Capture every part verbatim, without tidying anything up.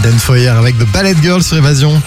Ben Foyer avec The Ballet Girl sur Évasion.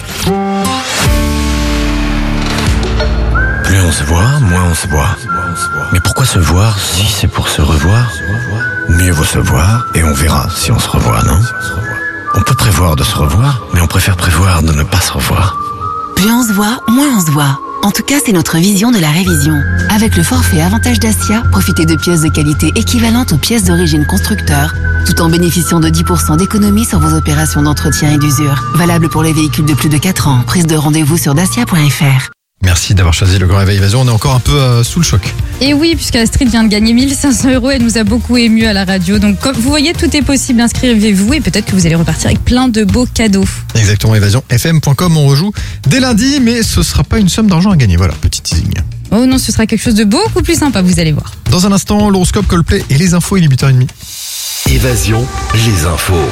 Plus on se voit, moins on se voit. Mais pourquoi se voir si c'est pour se revoir? Mieux vaut se voir et on verra si on se revoit, non? On peut prévoir de se revoir, mais on préfère prévoir de ne pas se revoir. Plus on se voit, moins on se voit. En tout cas, c'est notre vision de la révision. Avec le forfait Avantage Dacia, profitez de pièces de qualité équivalentes aux pièces d'origine constructeur, tout en bénéficiant de dix pour cent d'économie sur vos opérations d'entretien et d'usure. Valable pour les véhicules de plus de quatre ans. Prise de rendez-vous sur dacia point f r. Merci d'avoir choisi le Grand Réveil Évasion. On est encore un peu euh, sous le choc. Et oui, puisque Astrid vient de gagner mille cinq cents euros, elle nous a beaucoup ému à la radio. Donc, comme vous voyez, tout est possible. Inscrivez-vous et peut-être que vous allez repartir avec plein de beaux cadeaux. Exactement, évasion f m point com. On rejoue dès lundi, mais ce sera pas une somme d'argent à gagner. Voilà, petit teasing. Oh non, ce sera quelque chose de beaucoup plus sympa, vous allez voir. Dans un instant, l'horoscope, Coldplay et les infos, il est huit heures trente. Évasion, les infos.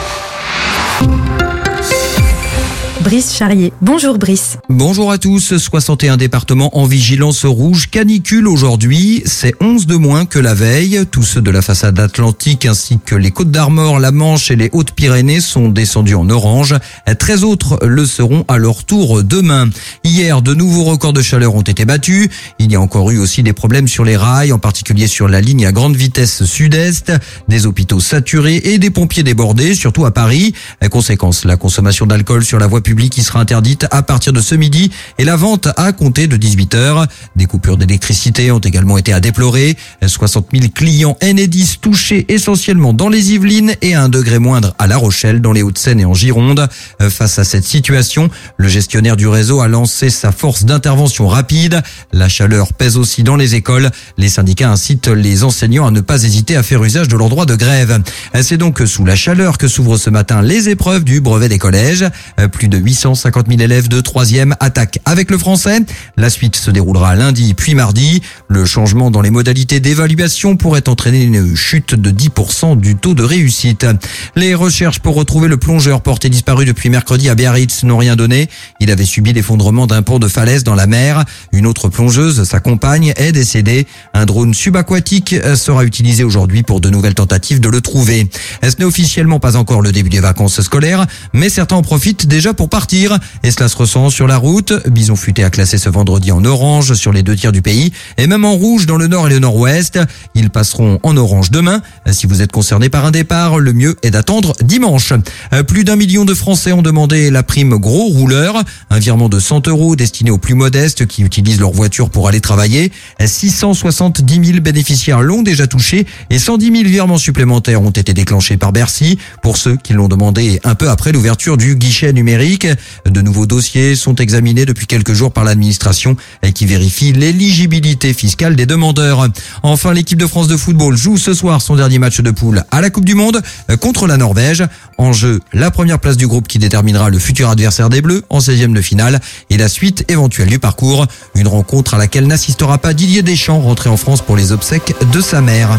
Brice Charrier. Bonjour Brice. Bonjour à tous. soixante et un départements en vigilance rouge canicule aujourd'hui. C'est onze de moins que la veille. Tous ceux de la façade atlantique ainsi que les Côtes d'Armor, la Manche et les Hautes-Pyrénées sont descendus en orange. treize autres le seront à leur tour demain. Hier, de nouveaux records de chaleur ont été battus. Il y a encore eu aussi des problèmes sur les rails, en particulier sur la ligne à grande vitesse sud-est. Des hôpitaux saturés et des pompiers débordés, surtout à Paris. Conséquence, la consommation d'alcool sur la voie publique qui sera interdite à partir de ce midi et la vente à compter de dix-huit heures. Des coupures d'électricité ont également été à déplorer. soixante mille clients Enedis touchés essentiellement dans les Yvelines et à un degré moindre à La Rochelle, dans les Hauts-de-Seine et en Gironde. Face à cette situation, le gestionnaire du réseau a lancé sa force d'intervention rapide. La chaleur pèse aussi dans les écoles. Les syndicats incitent les enseignants à ne pas hésiter à faire usage de leur droit de grève. C'est donc sous la chaleur que s'ouvrent ce matin les épreuves du brevet des collèges. Plus de huit cent cinquante mille élèves de troisième attaquent avec le français. La suite se déroulera lundi puis mardi. Le changement dans les modalités d'évaluation pourrait entraîner une chute de dix pour cent du taux de réussite. Les recherches pour retrouver le plongeur porté disparu depuis mercredi à Biarritz n'ont rien donné. Il avait subi l'effondrement d'un pont de falaise dans la mer. Une autre plongeuse, sa compagne, est décédée. Un drone subaquatique sera utilisé aujourd'hui pour de nouvelles tentatives de le trouver. Ce n'est officiellement pas encore le début des vacances scolaires, mais certains en profitent déjà pour partir. Et cela se ressent sur la route. Bison Futé a classé ce vendredi en orange sur les deux tiers du pays et même en rouge dans le nord et le nord-ouest. Ils passeront en orange demain. Si vous êtes concerné par un départ, le mieux est d'attendre dimanche. Plus d'un million de Français ont demandé la prime gros rouleur, un virement de cent euros destiné aux plus modestes qui utilisent leur voiture pour aller travailler. six cent soixante-dix mille bénéficiaires l'ont déjà touché et cent dix mille virements supplémentaires ont été déclenchés par Bercy pour ceux qui l'ont demandé un peu après l'ouverture du guichet numérique. De nouveaux dossiers sont examinés depuis quelques jours par l'administration et qui vérifie l'éligibilité fiscale des demandeurs. Enfin, l'équipe de France de football joue ce soir son dernier match de poule à la Coupe du Monde contre la Norvège. En jeu, la première place du groupe qui déterminera le futur adversaire des Bleus en seizième de finale et la suite éventuelle du parcours. Une rencontre à laquelle n'assistera pas Didier Deschamps, rentré en France pour les obsèques de sa mère.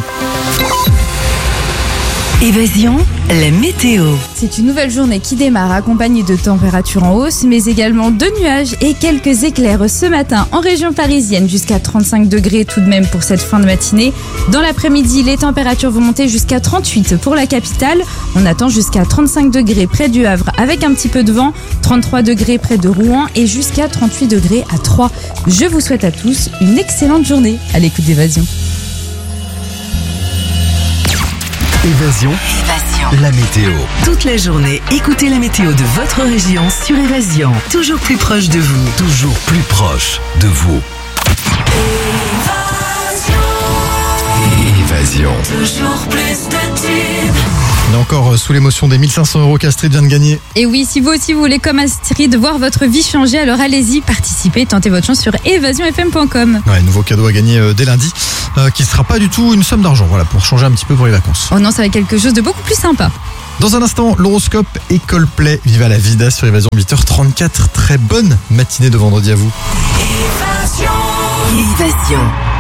Évasion, la météo. C'est une nouvelle journée qui démarre accompagnée de températures en hausse, mais également de nuages et quelques éclairs ce matin en région parisienne, jusqu'à trente-cinq degrés tout de même pour cette fin de matinée. Dans l'après-midi, les températures vont monter jusqu'à trente-huit pour la capitale. On attend jusqu'à trente-cinq degrés près du Havre avec un petit peu de vent, trente-trois degrés près de Rouen et jusqu'à trente-huit degrés à Troyes. Je vous souhaite à tous une excellente journée à l'écoute d'Évasion. Évasion, Évasion. la météo. Toute la journée, écoutez la météo de votre région sur Évasion. Toujours plus proche de vous. Toujours plus proche de vous. Évasion. Toujours plus de tubes. On est encore sous l'émotion des mille cinq cents euros qu'Astrid vient de gagner. Et oui, si vous aussi vous voulez comme Astrid voir votre vie changer, alors allez-y, participez, tentez votre chance sur évasion f m point com. Ouais, nouveau cadeau à gagner euh, dès lundi, euh, qui ne sera pas du tout une somme d'argent, voilà, pour changer un petit peu pour les vacances. Oh non, ça va être quelque chose de beaucoup plus sympa. Dans un instant, l'horoscope et Coldplay. Viva la vida sur Évasion, huit heures trente-quatre. Très bonne matinée de vendredi à vous. Évasion. Évasion.